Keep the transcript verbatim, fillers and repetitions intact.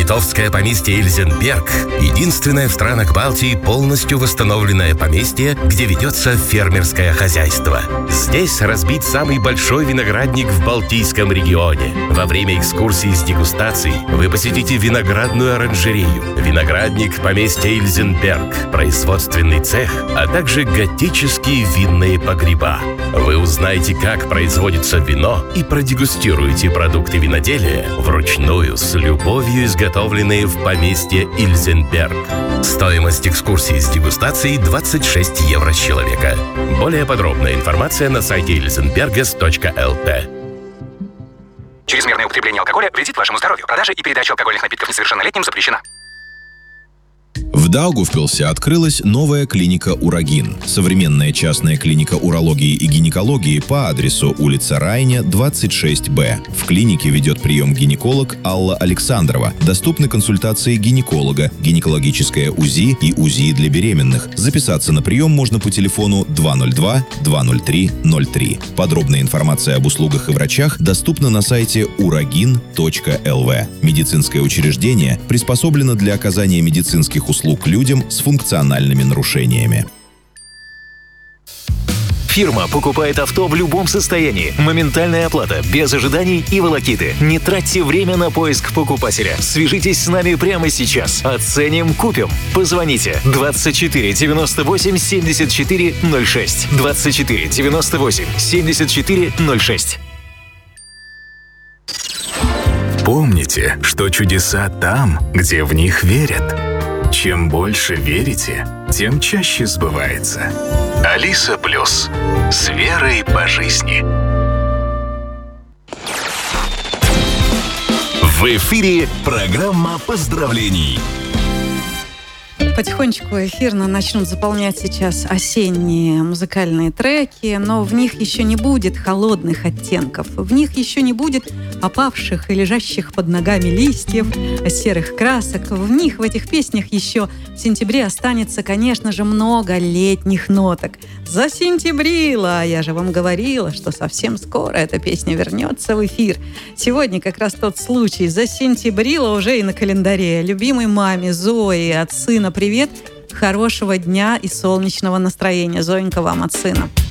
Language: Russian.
Литовское поместье Ильзенберг – единственное в странах Балтии полностью восстановленное поместье, где ведется фермерское хозяйство. Здесь разбит самый большой виноградник в Балтийском регионе. Во время экскурсии с дегустацией вы посетите виноградную оранжерею, виноградник поместья Ильзенберг, производственный цех, а также готические винные погреба. Вы узнаете, как производится вино, и продегустируете продукты виноделия вручную, с любовью изготовленные в поместье Ильзенберг. Стоимость экскурсии с дегустацией двадцать шесть евро с человека. Более подробная информация на сайте ильзенбергес точка эл ти. Чрезмерное употребление алкоголя вредит вашему здоровью. Продажа и передача алкогольных напитков несовершеннолетним запрещена. В Даугавпилсе открылась новая клиника «Урагин». Современная частная клиника урологии и гинекологии по адресу улица Райня, двадцать шесть бэ. В клинике ведет прием гинеколог Алла Александрова. Доступны консультации гинеколога, гинекологическое УЗИ и УЗИ для беременных. Записаться на прием можно по телефону два ноль два два ноль три ноль три. Подробная информация об услугах и врачах доступна на сайте урагин точка эл ви. Медицинское учреждение приспособлено для оказания медицинских услуг людям с функциональными нарушениями. Фирма покупает авто в любом состоянии. Моментальная оплата, без ожиданий и волокиты. Не тратьте время на поиск покупателя. Свяжитесь с нами прямо сейчас. Оценим, купим. Позвоните двадцать четыре девяносто восемь семьдесят четыре ноль шесть. двадцать четыре девяносто восемь семьдесят четыре ноль шесть. Помните, что чудеса там, где в них верят. Чем больше верите, тем чаще сбывается. Алиса Плюс. С верой по жизни. В эфире программа поздравлений. Потихонечку эфир начнут заполнять сейчас осенние музыкальные треки, но в них еще не будет холодных оттенков, в них еще не будет опавших и лежащих под ногами листьев, серых красок. В них, в этих песнях еще в сентябре останется, конечно же, много летних ноток. Засентябрила! Я же вам говорила, что совсем скоро эта песня вернется в эфир. Сегодня как раз тот случай. Засентябрила уже и на календаре. Любимой маме Зои от сына привет. Хорошего дня и солнечного настроения. Зоенька, вам от сына.